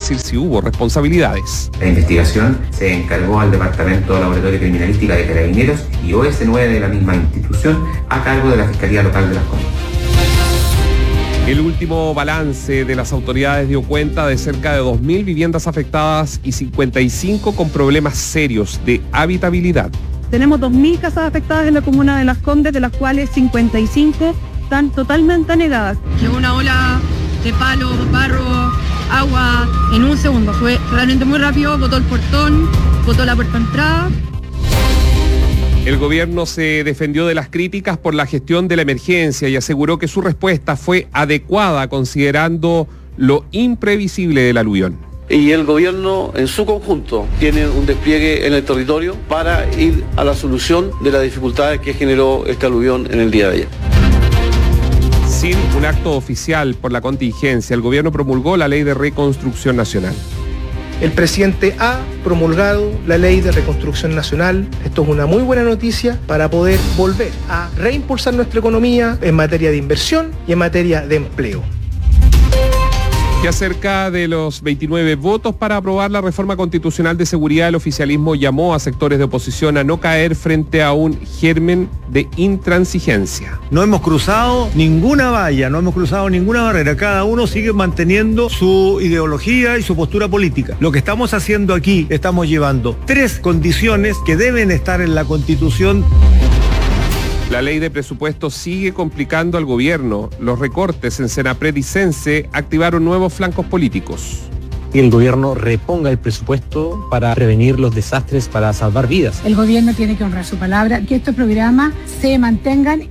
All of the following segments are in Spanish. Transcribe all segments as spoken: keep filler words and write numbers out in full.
decir si hubo responsabilidades. La investigación se encargó al Departamento de Laboratorio Criminalística de Carabineros y O S nueve de la misma institución a cargo de la Fiscalía Local de Las Condes. El último balance de las autoridades dio cuenta de cerca de dos mil viviendas afectadas y cincuenta y cinco con problemas serios de habitabilidad. Tenemos dos mil casas afectadas en la comuna de Las Condes, de las cuales cincuenta y cinco están totalmente anegadas. Llegó una ola de palo, barro, agua en un segundo. Fue realmente muy rápido, botó el portón, botó la puerta de entrada. El gobierno se defendió de las críticas por la gestión de la emergencia y aseguró que su respuesta fue adecuada considerando lo imprevisible del aluvión. Y el gobierno en su conjunto tiene un despliegue en el territorio para ir a la solución de las dificultades que generó este aluvión en el día de ayer. Sin un acto oficial por la contingencia, el gobierno promulgó la Ley de Reconstrucción Nacional. El presidente ha promulgado la Ley de Reconstrucción Nacional. Esto es una muy buena noticia para poder volver a reimpulsar nuestra economía en materia de inversión y en materia de empleo. Que acerca de los veintinueve votos para aprobar la reforma constitucional de seguridad, el oficialismo llamó a sectores de oposición a no caer frente a un germen de intransigencia. No hemos cruzado ninguna valla, no hemos cruzado ninguna barrera. Cada uno sigue manteniendo su ideología y su postura política. Lo que estamos haciendo aquí, estamos llevando tres condiciones que deben estar en la Constitución. La ley de presupuesto sigue complicando al gobierno. Los recortes en Senapred y Sense activaron nuevos flancos políticos. Y el gobierno reponga el presupuesto para prevenir los desastres, para salvar vidas. El gobierno tiene que honrar su palabra, que estos programas se mantengan.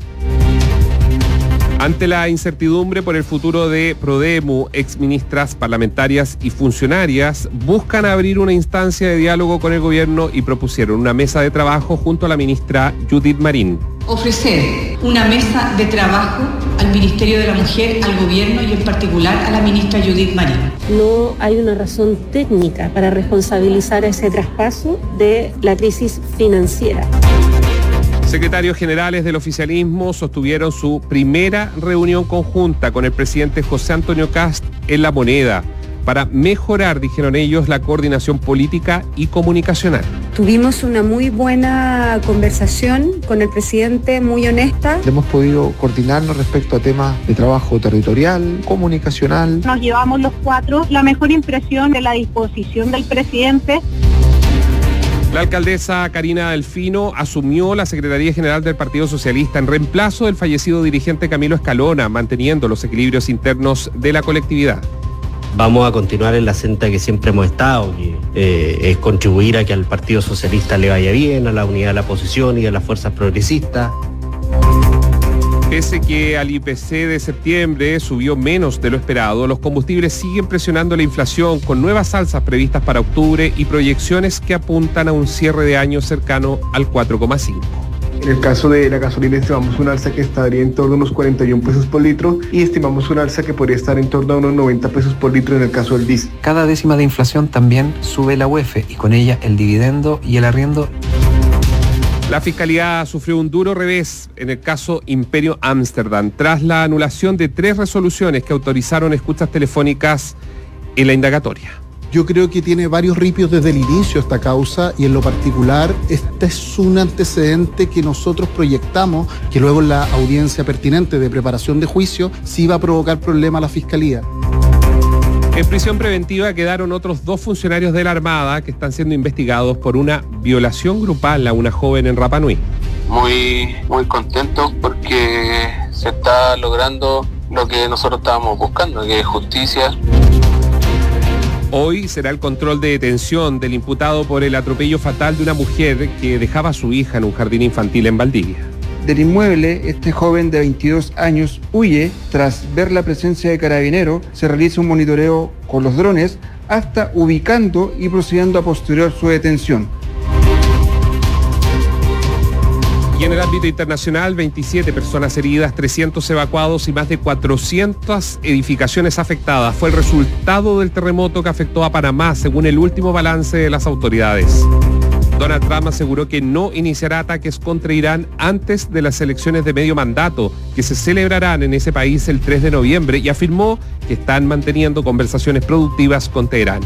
Ante la incertidumbre por el futuro de Prodemu, exministras, parlamentarias y funcionarias buscan abrir una instancia de diálogo con el gobierno y propusieron una mesa de trabajo junto a la ministra Judith Marín. Ofrecer una mesa de trabajo al Ministerio de la Mujer, al gobierno y en particular a la ministra Judith Marín. No hay una razón técnica para responsabilizar ese traspaso de la crisis financiera. Secretarios generales del oficialismo sostuvieron su primera reunión conjunta con el presidente José Antonio Kast en La Moneda para mejorar, dijeron ellos, la coordinación política y comunicacional. Tuvimos una muy buena conversación con el presidente, muy honesta. Hemos podido coordinarnos respecto a temas de trabajo territorial, comunicacional. Nos llevamos los cuatro la mejor impresión de la disposición del presidente. La alcaldesa Karina Delfino asumió la Secretaría General del Partido Socialista en reemplazo del fallecido dirigente Camilo Escalona, manteniendo los equilibrios internos de la colectividad. Vamos a continuar en la senda que siempre hemos estado, que eh, es contribuir a que al Partido Socialista le vaya bien, a la unidad de la oposición y a las fuerzas progresistas. Pese que al I P C de septiembre subió menos de lo esperado, los combustibles siguen presionando la inflación con nuevas alzas previstas para octubre y proyecciones que apuntan a un cierre de año cercano al cuatro coma cinco. En el caso de la gasolina estimamos un alza que estaría en torno a unos cuarenta y un pesos por litro y estimamos un alza que podría estar en torno a unos noventa pesos por litro en el caso del diésel. Cada décima de inflación también sube la U E F y con ella el dividendo y el arriendo. La Fiscalía sufrió un duro revés en el caso Imperio Amsterdam tras la anulación de tres resoluciones que autorizaron escuchas telefónicas en la indagatoria. Yo creo que tiene varios ripios desde el inicio esta causa y en lo particular este es un antecedente que nosotros proyectamos que luego en la audiencia pertinente de preparación de juicio sí va a provocar problema a la Fiscalía. En prisión preventiva quedaron otros dos funcionarios de la Armada que están siendo investigados por una violación grupal a una joven en Rapa Nui. Muy, muy contentos porque se está logrando lo que nosotros estábamos buscando, que es justicia. Hoy será el control de detención del imputado por el atropello fatal de una mujer que dejaba a su hija en un jardín infantil en Valdivia. Del inmueble, este joven de veintidós años huye. Tras ver la presencia de carabineros, se realiza un monitoreo con los drones hasta ubicando y procediendo a posterior su detención. Y en el ámbito internacional, veintisiete personas heridas, trescientos evacuados y más de cuatrocientas edificaciones afectadas. Fue el resultado del terremoto que afectó a Panamá, según el último balance de las autoridades. Donald Trump aseguró que no iniciará ataques contra Irán antes de las elecciones de medio mandato, que se celebrarán en ese país el tres de noviembre, y afirmó que están manteniendo conversaciones productivas con Teherán.